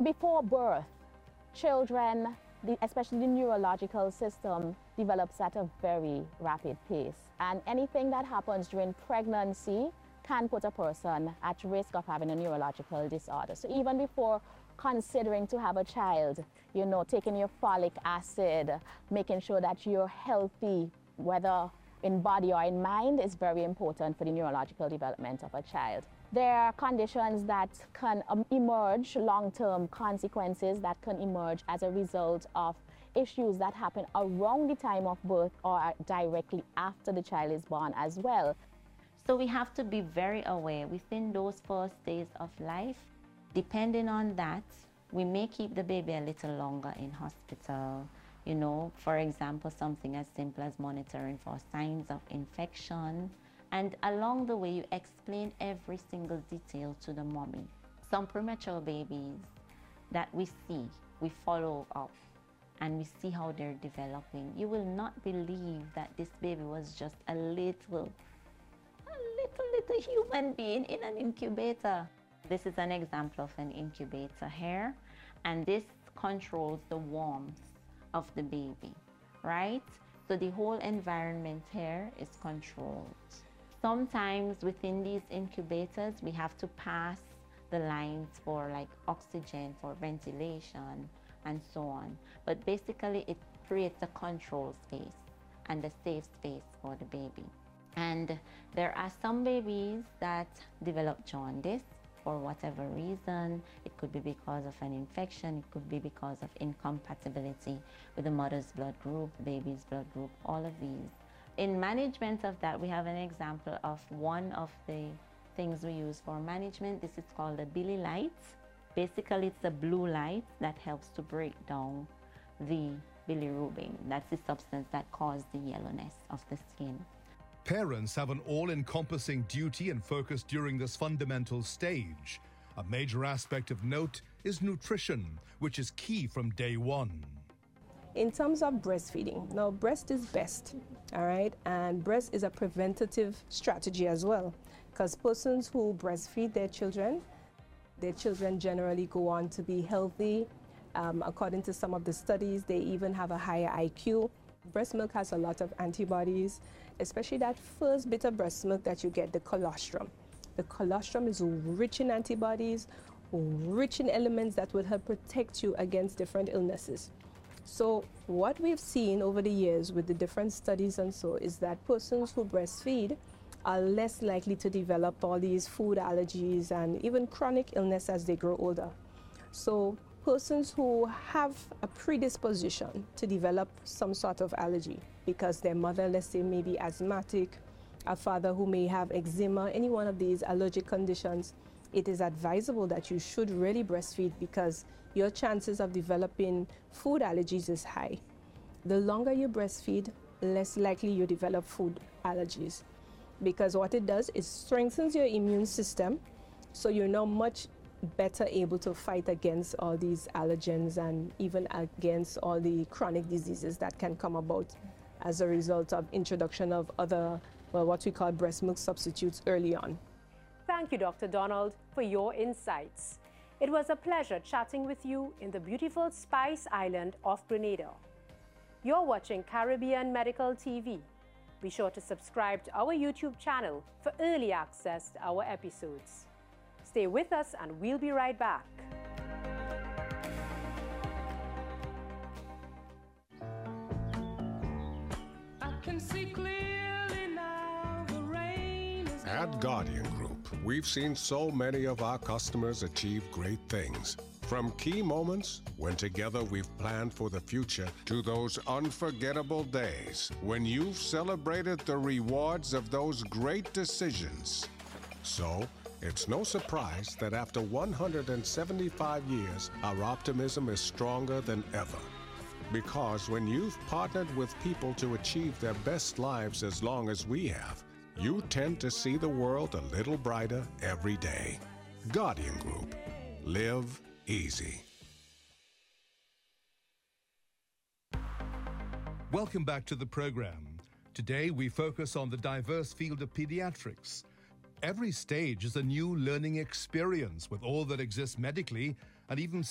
Before birth, children, especially the neurological system, develops at a very rapid pace. And anything that happens during pregnancy can put a person at risk of having a neurological disorder. So even before considering to have a child, you know, taking your folic acid, making sure that you're healthy, whether in body or in mind, is very important for the neurological development of a child. There are conditions that can emerge, long-term consequences that can emerge as a result of issues that happen around the time of birth or directly after the child is born as well. So we have to be very aware within those first days of life. Depending on that, we may keep the baby a little longer in hospital. You know, for example, something as simple as monitoring for signs of infection. And along the way, you explain every single detail to the mommy. Some premature babies that we see, we follow up and we see how they're developing. You will not believe that this baby was just a little human being in an incubator. This is an example of an incubator here, and this controls the warmth of the baby, right? So the whole environment here is controlled. Sometimes within these incubators, we have to pass the lines for like oxygen, for ventilation, and so on. But basically, it creates a control space and a safe space for the baby. And there are some babies that develop jaundice for whatever reason. It could be because of an infection, it could be because of incompatibility with the mother's blood group, the baby's blood group, all of these. In management of that, we have an example of one of the things we use for management. This is called the Billy light. Basically, it's a blue light that helps to break down the bilirubin. That's the substance that causes the yellowness of the skin. Parents have an all-encompassing duty and focus during this fundamental stage. A major aspect of note is nutrition, which is key from day one. In terms of breastfeeding, now breast is best, all right? And breast is a preventative strategy as well, because persons who breastfeed their children generally go on to be healthy. According to some of the studies, they even have a higher IQ. Breast milk has a lot of antibodies, especially that first bit of breast milk that you get, the colostrum. The colostrum is rich in antibodies, rich in elements that would help protect you against different illnesses. So what we've seen over the years with the different studies and so is that persons who breastfeed are less likely to develop all these food allergies and even chronic illness as they grow older. So persons who have a predisposition to develop some sort of allergy because their mother, let's say, may be asthmatic, a father who may have eczema, any one of these allergic conditions, it is advisable that you should really breastfeed because your chances of developing food allergies is high. The longer you breastfeed, less likely you develop food allergies, because what it does is strengthens your immune system, so you're now much better able to fight against all these allergens and even against all the chronic diseases that can come about as a result of introduction of other, well, what we call breast milk substitutes early on. Thank you, Dr. Donald, for your insights. It was a pleasure chatting with you in the beautiful Spice Island of Grenada. You're watching Caribbean Medical TV. Be sure to subscribe to our YouTube channel for early access to our episodes. Stay with us and we'll be right back. I can see clearly now the rain is At Guardian Group, we've seen so many of our customers achieve great things. From key moments when together we've planned for the future to those unforgettable days when you've celebrated the rewards of those great decisions. So, it's no surprise that after 175 years, our optimism is stronger than ever. Because when you've partnered with people to achieve their best lives as long as we have, you tend to see the world a little brighter every day. Guardian Group. Live easy. Welcome back to the program. Today we focus on the diverse field of pediatrics. Every stage is a new learning experience with all that exists medically and even